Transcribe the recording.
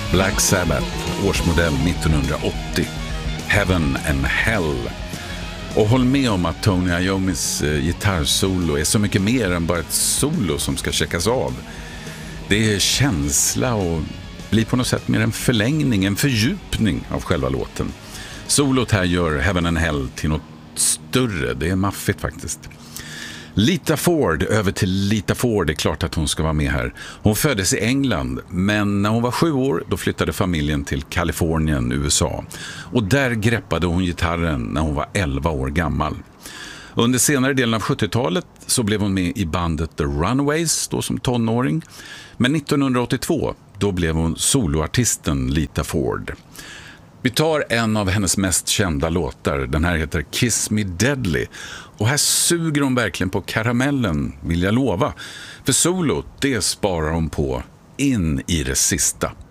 Black Sabbath, årsmodell 1980. Heaven and Hell. Och håll med om att Tony Iommis gitarrsolo är så mycket mer än bara ett solo som ska checkas av. Det är känsla och blir på något sätt mer en förlängning, en fördjupning av själva låten. Solot här gör Heaven and Hell till något större, det är maffigt faktiskt. Lita Ford, över till Lita Ford, det är klart att hon ska vara med här. Hon föddes i England, men när hon var 7 år då flyttade familjen till Kalifornien, USA. Och där greppade hon gitarren när hon var 11 år gammal. Under senare delen av 70-talet så blev hon med i bandet The Runaways, då som tonåring. Men 1982, då blev hon soloartisten Lita Ford. Vi tar en av hennes mest kända låtar. Den här heter Kiss Me Deadly. Och här suger hon verkligen på karamellen, vill jag lova. För solo, det sparar hon på in i det sista.